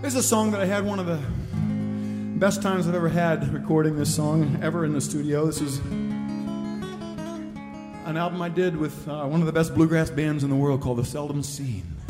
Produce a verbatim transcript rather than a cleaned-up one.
This is a song that I had one of the best times I've ever had recording this song ever in the studio. This is an album I did with uh, one of the best bluegrass bands in the world called The Seldom Seen.